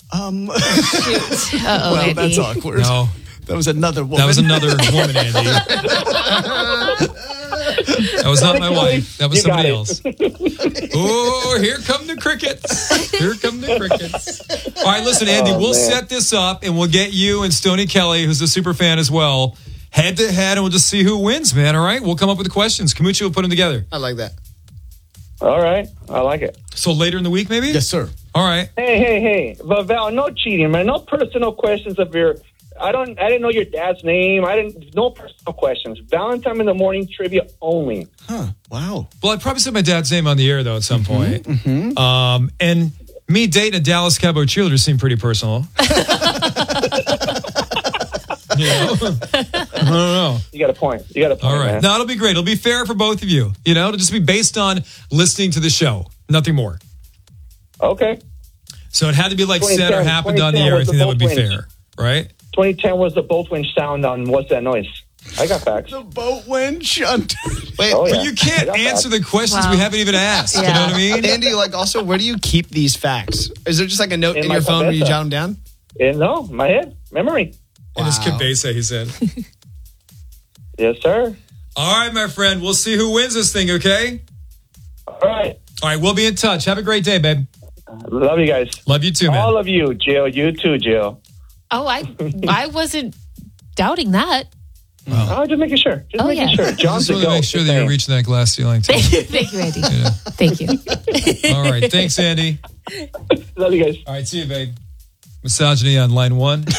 Shoot. Well, Andy. that's awkward. No. That was another woman. That was another woman, Andy. That was not my wife. That was somebody else. Oh, here come the crickets. Here come the crickets. All right, listen, Andy, we'll set this up and we'll get you and Stoney Kelly, who's a super fan as well, head to head, and we'll just see who wins, man. All right? We'll come up with the questions. Kamuchi will put them together. I like that. All right. I like it. So later in the week, maybe? Yes, sir. All right. Hey. But Val, no cheating, man. No personal questions of your... I didn't know your dad's name. No personal questions. Valentine in the morning trivia only. Huh. Wow. Well, I probably said my dad's name on the air, though, at some point. Mm-hmm. And me dating a Dallas Cowboy cheerleader seemed pretty personal. You know? I don't know. You got a point. All right. Man. No, it'll be great. It'll be fair for both of you. You know, it'll just be based on listening to the show. Nothing more. Okay. So it had to be like said or happened on the air. I think that would be fair, right? 2010 was the boat winch sound on What's That Noise? I got facts. The boat winch. Wait, But you can't answer the questions we haven't even asked. Yeah. You know what I mean? Andy, also, where do you keep these facts? Is there just a note in your phone where you jot them down? No, my head. Memory. In his cabeza, he said. Yes, sir. All right, my friend. We'll see who wins this thing, okay? All right. All right, we'll be in touch. Have a great day, babe. Love you guys. Love you too, man. All of you, Jill. You too, Jill. Oh, I wasn't doubting that. Oh, just making sure. Just making sure. I John's just want to make sure that you're reaching that glass ceiling, too. Thank you, Andy. Yeah. Thank you. All right. Thanks, Andy. Love you guys. All right. See you, babe. Misogyny on line 1. Now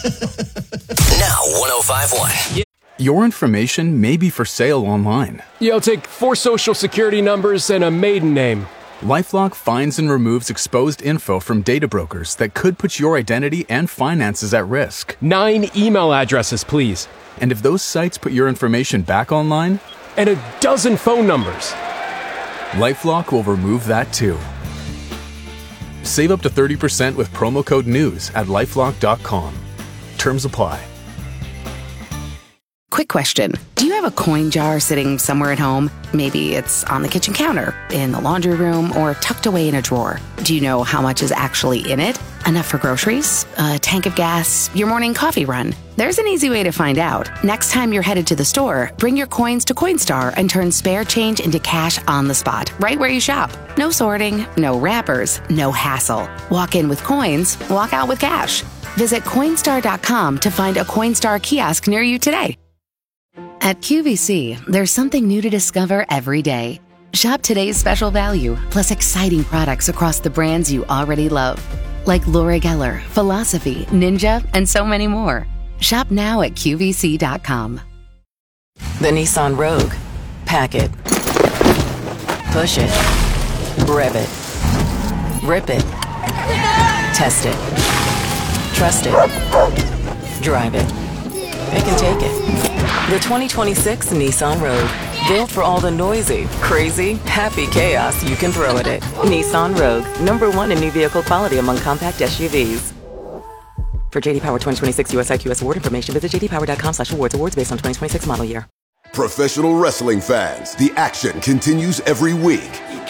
105.1. Your information may be for sale online. I'll take 4 social security numbers and a maiden name. LifeLock finds and removes exposed info from data brokers that could put your identity and finances at risk. 9 email addresses, please. And if those sites put your information back online, and a dozen phone numbers, LifeLock will remove that too. Save up to 30% with promo code NEWS at LifeLock.com. Terms apply. Quick question. Do you have a coin jar sitting somewhere at home? Maybe it's on the kitchen counter, in the laundry room, or tucked away in a drawer. Do you know how much is actually in it? Enough for groceries? A tank of gas? Your morning coffee run? There's an easy way to find out. Next time you're headed to the store, bring your coins to Coinstar and turn spare change into cash on the spot, right where you shop. No sorting, no wrappers, no hassle. Walk in with coins, walk out with cash. Visit Coinstar.com to find a Coinstar kiosk near you today. At QVC, there's something new to discover every day. Shop today's special value, plus exciting products across the brands you already love. Like Laura Geller, Philosophy, Ninja, and so many more. Shop now at QVC.com. The Nissan Rogue. Pack it. Push it. Rev it. Rip it. Test it. Trust it. Drive it. It can take it. The 2026 Nissan Rogue. Built for all the noisy, crazy, happy chaos you can throw at it. Nissan Rogue. #1 in new vehicle quality among compact SUVs. For JD Power 2026 US IQS award information, visit jdpower.com/awards. Awards based on 2026 model year. Professional wrestling fans, the action continues every week.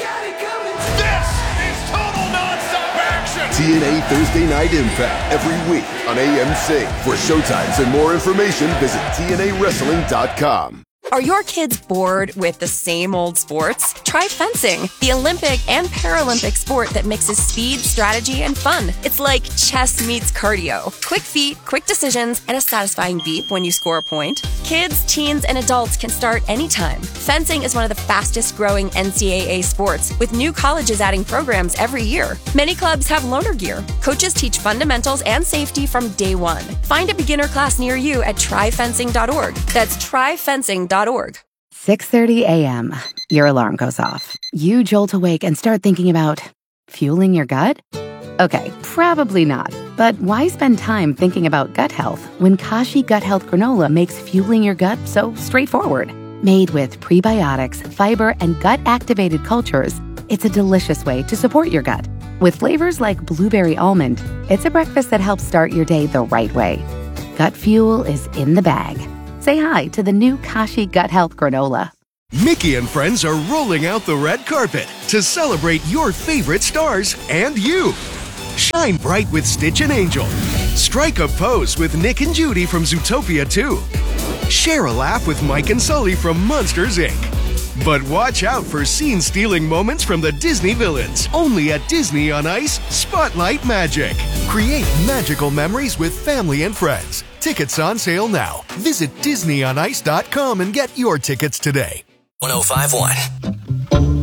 This is total non-stop action. TNA Thursday Night Impact every week on AMC. For showtimes and more information, visit TNAWrestling.com. Are your kids bored with the same old sports? Try fencing, the Olympic and Paralympic sport that mixes speed, strategy, and fun. It's like chess meets cardio. Quick feet, quick decisions, and a satisfying beep when you score a point. Kids, teens, and adults can start anytime. Fencing is one of the fastest growing NCAA sports, with new colleges adding programs every year. Many clubs have loaner gear. Coaches teach fundamentals and safety from day one. Find a beginner class near you at tryfencing.org. That's tryfencing.org. 6:30 a.m. Your alarm goes off. You jolt awake and start thinking about fueling your gut? Okay, probably not. But why spend time thinking about gut health when Kashi Gut Health Granola makes fueling your gut so straightforward? Made with prebiotics, fiber, and gut-activated cultures, it's a delicious way to support your gut. With flavors like blueberry almond, it's a breakfast that helps start your day the right way. Gut fuel is in the bag. Say hi to the new Kashi Gut Health Granola. Mickey and friends are rolling out the red carpet to celebrate your favorite stars and you. Shine bright with Stitch and Angel. Strike a pose with Nick and Judy from Zootopia 2. Share a laugh with Mike and Sully from Monsters, Inc. But watch out for scene-stealing moments from the Disney villains. Only at Disney on Ice Spotlight Magic. Create magical memories with family and friends. Tickets on sale now. Visit DisneyOnIce.com and get your tickets today. 105.1